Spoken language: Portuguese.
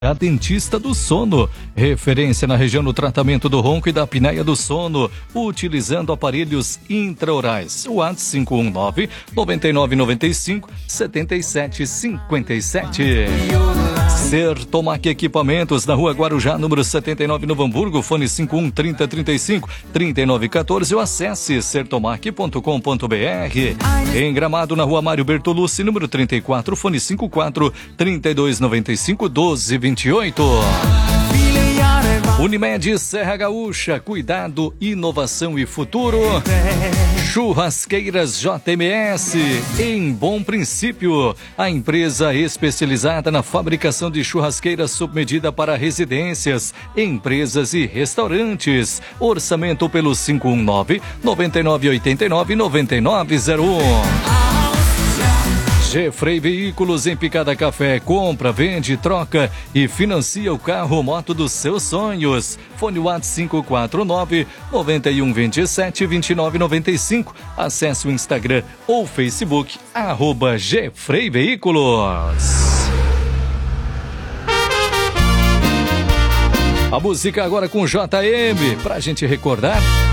A Dentista do Sono, referência na região no tratamento do ronco e da apneia do sono, utilizando aparelhos intraorais. WhatsApp 519-9995-7757. Sertomac Equipamentos, na rua Guarujá, número 79, Novo Hamburgo, fone 51-3035-3914 ou acesse sertomac.com.br. Em Gramado, na rua Mário Bertolucci, número 34, fone 54-3295-1228. Unimed Serra Gaúcha, cuidado, inovação e futuro. Churrasqueiras JMS, em Bom Princípio, a empresa especializada na fabricação de churrasqueiras sob medida para residências, empresas e restaurantes. Orçamento pelo 519-9989-9901. Gefrey Veículos, em Picada Café, compra, vende, troca e financia o carro ou moto dos seus sonhos. Fone WhatsApp 549-9127-2995. Acesse o Instagram ou Facebook, @Gefrey Veículos. A música agora com JM, pra gente recordar